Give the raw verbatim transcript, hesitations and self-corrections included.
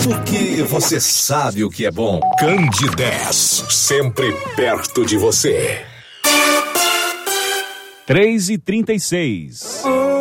Porque você sabe o que é bom. Candidez, sempre perto de você. três e trinta e seis.